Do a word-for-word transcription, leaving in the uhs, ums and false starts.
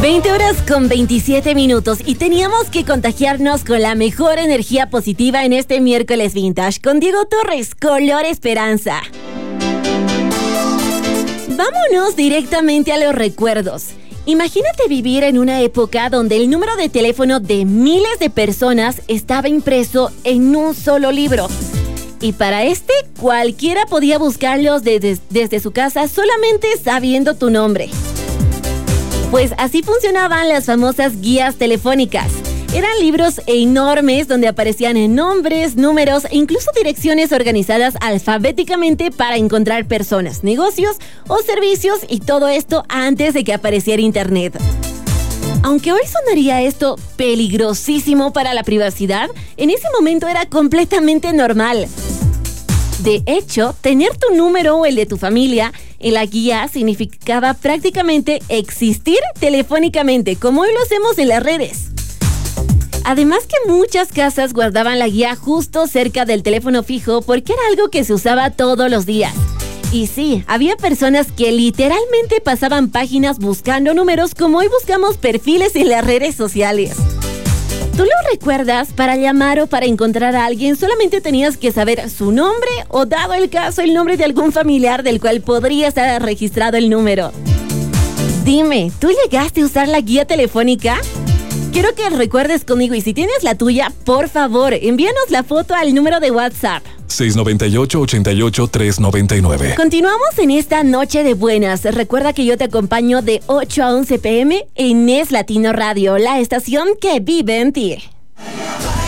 veinte horas con veintisiete minutos y teníamos que contagiarnos con la mejor energía positiva en este miércoles vintage con Diego Torres, Color Esperanza. Vámonos directamente a los recuerdos. Imagínate vivir en una época donde el número de teléfono de miles de personas estaba impreso en un solo libro. Y para este, cualquiera podía buscarlos desde, desde su casa solamente sabiendo tu nombre. Pues así funcionaban las famosas guías telefónicas. Eran libros enormes donde aparecían nombres, números e incluso direcciones organizadas alfabéticamente para encontrar personas, negocios o servicios, y todo esto antes de que apareciera internet. Aunque hoy sonaría esto peligrosísimo para la privacidad, en ese momento era completamente normal. De hecho, tener tu número o el de tu familia en la guía significaba prácticamente existir telefónicamente, como hoy lo hacemos en las redes. Además que muchas casas guardaban la guía justo cerca del teléfono fijo porque era algo que se usaba todos los días. Y sí, había personas que literalmente pasaban páginas buscando números como hoy buscamos perfiles en las redes sociales. ¿Tú lo recuerdas? Para llamar o para encontrar a alguien solamente tenías que saber su nombre o, dado el caso, el nombre de algún familiar del cual podría estar registrado el número. Dime, ¿tú llegaste a usar la guía telefónica? Quiero que recuerdes conmigo, y si tienes la tuya, por favor, envíanos la foto al número de WhatsApp seis nueve ocho, ocho ocho, tres nueve nueve. Continuamos en esta noche de buenas. Recuerda que yo te acompaño de ocho a once pm en Es Latino Radio, la estación que vive en ti.